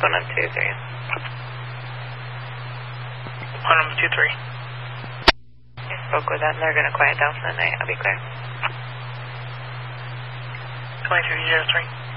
going on 2-3. On number 2-3. I spoke with them. They're going to quiet down for the night. I'll be clear. 2303.